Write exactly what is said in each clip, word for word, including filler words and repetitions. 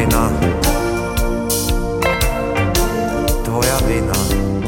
vina, tvoja vina.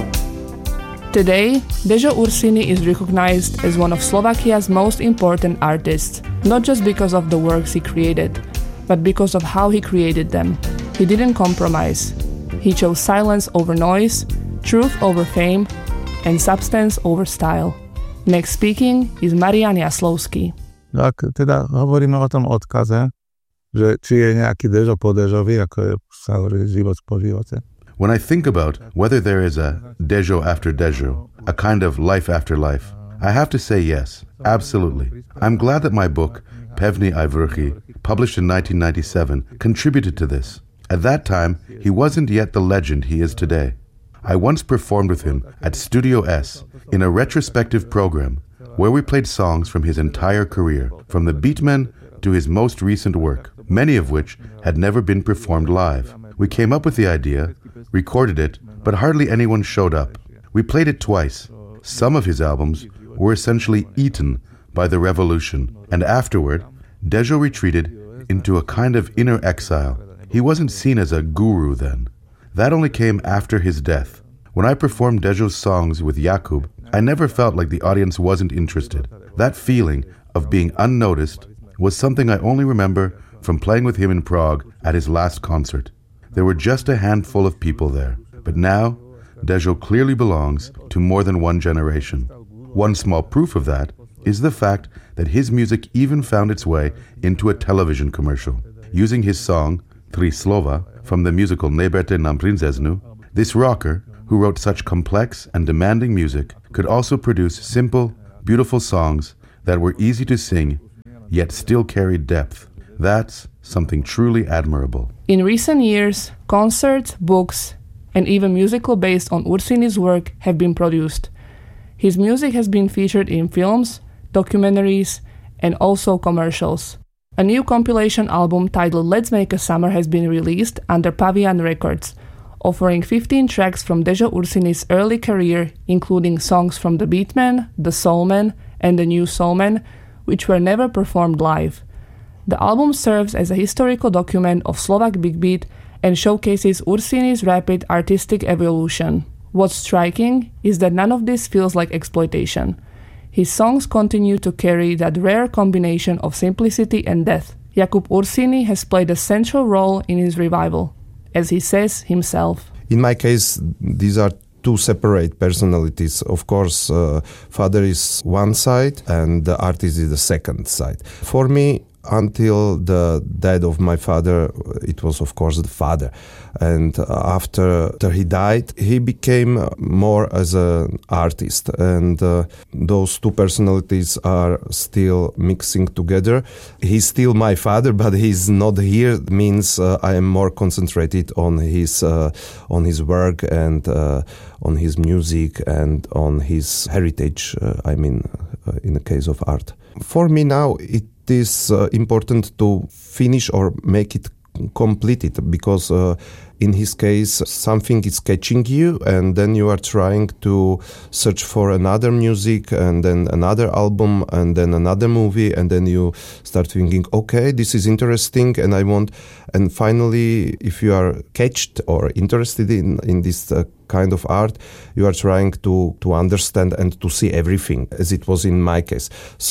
Today, Dežo Ursini is recognized as one of Slovakia's most important artists, not just because of the works he created, but because of how he created them. He didn't compromise. He chose silence over noise, truth over fame, and substance over style. Next speaking is Marian Jaslovský. Ak teda hovoríme o tom odkaze, že či je nejaký Dežo po Dežovi, ako je, sa hovorí život po živote. When I think about whether there is a Dežo after Dežo, a kind of life after life, I have to say yes, absolutely. I'm glad that my book, Pevni ai vrchi, published in nineteen ninety-seven, contributed to this. At that time, he wasn't yet the legend he is today. I once performed with him at Studio S in a retrospective program where we played songs from his entire career, from the Beatmen to his most recent work, many of which had never been performed live. We came up with the idea, recorded it, but hardly anyone showed up. We played it twice. Some of his albums were essentially eaten by the revolution, and afterward, Dežo retreated into a kind of inner exile. He wasn't seen as a guru then. That only came after his death. When I performed Dežo's songs with Jakub, I never felt like the audience wasn't interested. That feeling of being unnoticed was something I only remember from playing with him in Prague at his last concert. There were just a handful of people there. But now, Dežo clearly belongs to more than one generation. One small proof of that is the fact that his music even found its way into a television commercial. Using his song, Tri slova, from the musical Neberte nam princeznu, this rocker, who wrote such complex and demanding music, could also produce simple, beautiful songs that were easy to sing, yet still carried depth. That's something truly admirable. In recent years, concerts, books, and even musicals based on Ursini's work have been produced. His music has been featured in films, documentaries, and also commercials. A new compilation album titled Let's Make a Summer has been released under Pavian Records, offering fifteen tracks from Dežo Ursini's early career, including songs from The Beatmen, The Soulmen, and The New Soulmen, which were never performed live. The album serves as a historical document of Slovak Big Beat and showcases Ursini's rapid artistic evolution. What's striking is that none of this feels like exploitation. His songs continue to carry that rare combination of simplicity and depth. Jakub Ursini has played a central role in his revival, as he says himself. In my case, these are two separate personalities. Of course, uh, father is one side and the artist is the second side. For me, until the death of my father, it was of course the father. And after, after he died, he became more as an artist. And uh, those two personalities are still mixing together. He's still my father, but he's not here. It means uh, I am more concentrated on his uh, on his work and uh, on his music and on his heritage. Uh, I mean, uh, in the case of art. For me now, it It is uh, important to finish or make it completed, because uh, in his case something is catching you and then you are trying to search for another music and then another album and then another movie, and then you start thinking, okay, this is interesting and I want, and finally if you are catched or interested in, in this uh, kind of art, you are trying to to understand and to see everything, as it was in my case.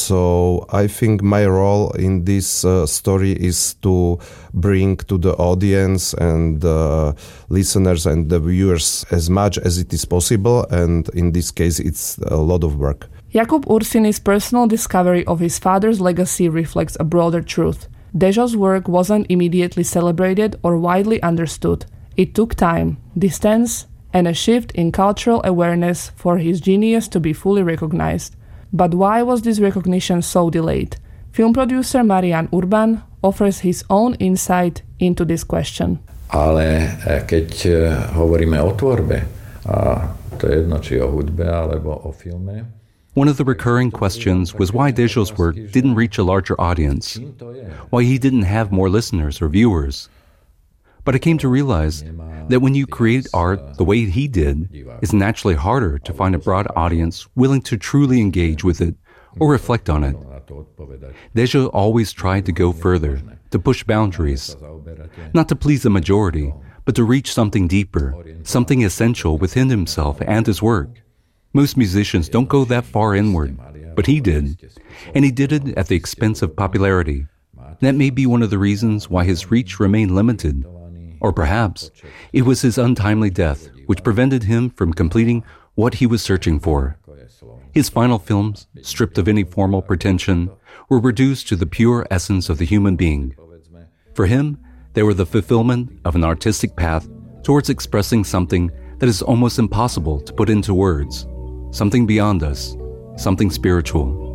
So I think my role in this uh, story is to bring to the audience and the listeners and the viewers as much as it is possible, and in this case it's a lot of work. Jakub Ursini's personal discovery of his father's legacy reflects a broader truth. Dežo's work wasn't immediately celebrated or widely understood. It took time, distance, and a shift in cultural awareness for his genius to be fully recognized. But why was this recognition so delayed? Film producer Marian Urban offers his own insight into this question. Ale keď hovoríme o tvorbe, a to je jedno, či o hudbe alebo o filme. One of the recurring questions was why Dežo's work didn't reach a larger audience, why he didn't have more listeners or viewers. But I came to realize that when you create art the way he did, it's naturally harder to find a broad audience willing to truly engage with it or reflect on it. Dežo always tried to go further. to push boundaries, not to please the majority, but to reach something deeper, something essential within himself and his work. Most musicians don't go that far inward, but he did, and he did it at the expense of popularity. That may be one of the reasons why his reach remained limited. Or perhaps it was his untimely death which prevented him from completing what he was searching for. His final films, stripped of any formal pretension, were reduced to the pure essence of the human being. For him, they were the fulfillment of an artistic path towards expressing something that is almost impossible to put into words, something beyond us, something spiritual.